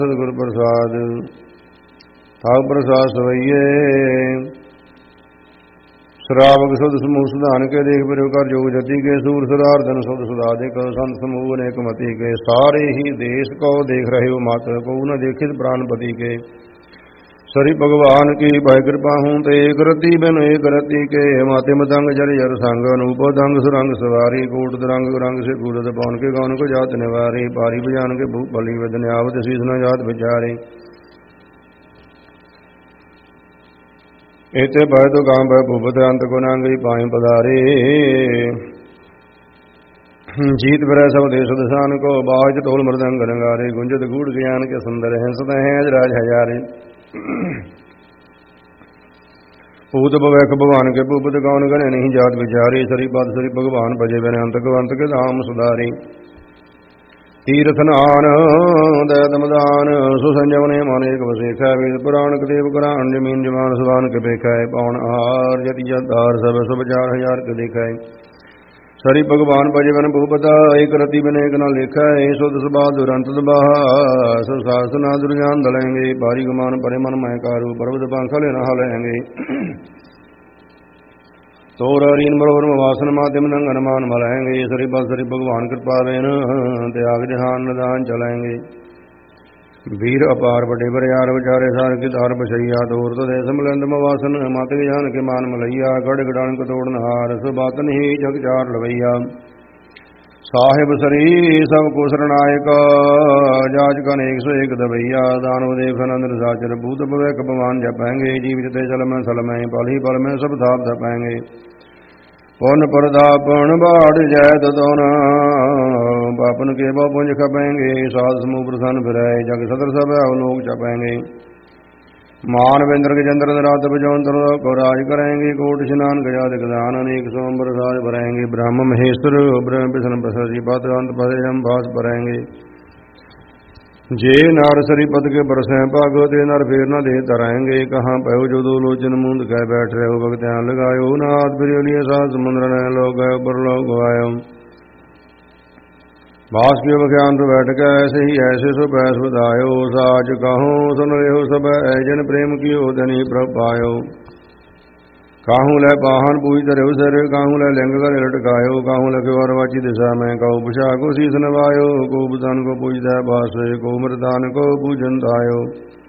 ਸਤਿਗੁਰ ਪ੍ਰਸਾਦ। ਆਪ ਪ੍ਰਸਾਦ ਸਵਈਏ ਸ਼ਰਾਵਕ ਸੁਧ ਸਮੂਹ ਸੁਧਾਨ ਕੇ ਦੇਖ ਬਿਰਵ ਕਰ ਜੋਗ ਜਤੀ ਕੇ ਸੂਰ ਸਦਾਰਦਨ ਸੁਧ ਸੁਧਾ ਦੇ ਕੋ ਸੰਤ ਸਮੂਹ ਅਨੇਕ ਮਤੀ ਕੇ ਸਾਰੇ ਹੀ ਦੇਸ਼ ਕੋ ਦੇਖ ਰਹੇ ਹੋ ਮਤ ਕੋ ਨ ਦੇਖਿਤ ਪ੍ਰਾਨਪਤੀ ਕੇ ਸਰੀ ਭਗਵਾਨ ਕੀ ਭੈ ਕਿਰਪਾ ਹੂੰ ਤੇ ਏਕ ਰਤੀ ਬਿਨ ਏਕ ਰਤੀ ਕੇ ਮਾਤੇ ਮਤੰਗ ਜਰ ਜਰ ਸੰਗ ਅਨੂਪ ਦੰਗ ਸੁਰੰਗ ਸਵਾਰੀ ਕੋਟ ਦਰੰਗ ਰੰਗ ਸੇ ਕੂੜਤ ਪੌਨ ਕੇ ਗੌਨ ਕੋ ਜਾਤ ਨਿਵਾਰੀ ਪਾਰੀ ਬਜਾਨ ਕੇ ਭੂ ਬਲੀ ਵਦਨ ਆਵਤ ਸੀਸ ਨ ਜਾਤ ਵਿਚਾਰੇ ਇਤੇ ਭੈ ਤੋ ਗਾਮ ਭੈ ਭੂਪਤ ਅੰਤ ਕੋ ਨਾਂਗਈ ਪਾਈ ਪਧਾਰੇ ਜੀਤ ਬਰੈ ਸਭ ਦੇਸ਼ ਦਸਾਨ ਕੋ ਬਾਜ ਢੋਲ ਮਰਦੰਗ ਰੰਗਾਰੇ ਗੁੰਜਤ ਗੂੜ ਗਿਆਨ ਕੇ ਸੁੰਦਰ ਹੰਸਤ ਹੈ ਰਾਜ ਹਜ਼ਾਰੇ ਭੂਤ ਭਵੈਖ ਭਗਵਾਨ ਕੇ ਭੂਪਤ ਗੌਨ ਗਣੇ ਨਹੀਂ ਜਾਤ ਵਿਚਾਰੇ ਸਰੀ ਪਦ ਸਰੀ ਭਗਵਾਨ ਭਜੇ ਬਿਨ ਅੰਤ ਕਵੰਤ ਕੇ ਧਾਮ ਸੁਧਾਰੇ ਤੀਰਥ ਨਾਨ ਦਇਤ ਮਦਾਨ ਸੁ ਸੰਜਮ ਨੇ ਮਨ ਏਕ ਵਸੇਖੈ ਵੇਦ ਪੁਰਾਣ ਕਦੇਵ ਕੁਰਾਨ ਜਮੀਨ ਜਮਾਨ ਸੁਬਾਨ ਕੇ ਵੇਖੈ ਪੌਣ ਆਹਾਰ ਜਤੀ ਜਤਾਰ ਸਭ ਸਭ 4000 ਕੇ ਦੇਖੈ ਸਰੀ ਭਗਵਾਨ ਭਜੇ ਬਿਨ ਭੂਪਤਾ ਏਕ ਰਤੀ ਬਿਨ ਏਕ ਨ ਲੇਖੈ ਸੁਧ ਸੁਭਾ ਦੁਰੰਤ ਦਬਾਹ ਸੋ ਸਾਸ ਨਾ ਦੁਰਜਾਨ ਦਲੈਂਗੇ ਭਾਰੀ ਗੁਮਾਨ ਪਰੇ ਮਨ ਮੈ ਕਾਰੂ ਪਰਵਤ ਪੰਖ ਲੈ ਨਾ ਹਲੈਂਗੇ ਤੋਰ ਰੀਨ ਮਰੋਰ ਵਾਸਨ ਮਾਧਿਮ ਨੰਗਨ ਮਾਨ ਮਲੈਂਗੇ ਸਰੀ ਬਸ ਸਰੀ ਭਗਵਾਨ ਕਿਰਪਾ ਵੇਨ ਤਿਆਗ ਜਹਾਨ ਨਿਦਾਨ ਚਲੈਂਗੇ ਵੀਰ ਅਪਾਰ ਵੱਡੇ ਬਰਿਆਰ ਵਿਚਾਰੇ ਸਾਰ ਕੀ ਧਾਰ ਬਛਈਆ ਤੋਰ ਤੋ ਦੇਸ ਮਲੰਦ ਮਵਾਸਨ ਮਾਤ ਜਾਨ ਕੇ ਮਾਨ ਮਲਈਆ ਗੜ ਗੜਾਨ ਕੋ ਤੋੜਨ ਹਾਰ ਸੋ ਬਾਤ ਨਹੀਂ ਜਗ ਚਾਰ ਲਵਈਆ ਸਾਹਿਬ ਸਰੀ ਸਭ ਕੋ ਸਰਣਾਇਕ ਜਾਜ ਕਨ 101 ਦਵਈਆ ਦਾਨਵ ਦੇਵ ਖਨੰਦ ਸਾਚਰ ਭੂਤ ਭਵੈਕ ਭਗਵਾਨ ਜਪੈਂਗੇ ਜੀਵਿਤ ਤੇ ਚਲ ਮੈਂ ਸਲ ਮੈਂ ਪਲ ਹੀ ਪਲ ਮੈਂ ਸਭ ਥਾਪ ਦਪੈਂਗੇ ਪੁਨ ਪ੍ਰਦਾਪਨ ਬਾੜ ਜੈ ਤਦੋਨ ਪਾਪਨ ਕੇ ਬਹੁ ਪੁੰਜ ਖਪੈਂਗੇ ਸਾਧ ਸਮੂਹ ਪ੍ਰਸੰਨ ਫਿਰੈ ਜਗ ਸਦਰ ਸਭ ਲੋਕ ਚਪੈਂਗੇ ਮਾਨ ਵਿੰਦਰ ਗਜੰਦਰ ਰਾਤ ਬਜੌਂਤਰ ਕੋ ਰਾਜ ਕਰੈਂਗੇ ਕੋਟ ਇਸ਼ਨਾਨ ਗਜਾਦ ਗਦਾਨ ਅਨੇਕ ਸੋਮਰ ਰਾਜ ਭਰੈਂਗੇ ਬ੍ਰਹਮ ਮਹੇਸ਼ਰ ਬ੍ਰਹਮ ਵਿਸ਼ਨ ਪ੍ਰਸਰੀ ਪਤ ਅੰਤ ਪਦੇ ਜਮ ਬਾਸ ਭਰੈਂਗੇ ਜੇ ਨਾਰ ਸਰੀ ਪਦ ਕੇ ਬਰਸੈ ਭਾਗ ਤੇ ਨਰ ਫੇਰ ਨਾ ਦੇ ਤਰੈਂਗੇ ਕਹਾਂ ਪਇਓ ਜਦੋਂ ਲੋਚਨ ਮੁੰਦ ਕਹਿ ਬੈਠ ਰਹੇ ਹੋ ਭਗਤਿਆਨ ਲਗਾਇਓ ਨਾਦ ਬਿਰਲੀਏ ਸਾਧ ਸਮੁੰਦਰ ਨੇ ਲੋਕ ਗਏ ਉੱਪਰ ਲੋਕ ਆਇਓ ਬਾਸ ਕੇ ਵਿਖਿਆਨ ਤੋਂ ਬੈਠ ਕੇ ਐਸੇ ਹੀ ਐਸੇ ਸੋ ਬੈਸ ਵਧਾਇਓ ਸਾਜ ਕਹੋ ਸੁਨ ਲਿਓ ਸਭ ਐਜਨ ਪ੍ਰੇਮ ਕੀਓ ਧਨੀ ਪ੍ਰਭ ਪਾਇਓ ਕਾਹੂ ਲੈ ਪਾਹਨ ਪੂਜ ਧਰਿਓ ਸਰ ਕਾਹੂ ਲੈ ਲਿੰਗ ਕਰ ਲਟਕਾਇਓ ਕਾਹੂ ਲਖਿ ਵਰ ਵਾਚੀ ਦਿਸ਼ਾ ਮੈਂ ਕਹੂ ਪੁਛਾ ਕੋ ਸੀਸ ਨਵਾਇਓ ਕੋ ਬੁਧਨ ਕੋ ਪੂਜਦਾ ਬਾਸ ਕੋ ਮਰਦਾਨ ਕੋ ਪੂਜਨ ਦਾਇਓ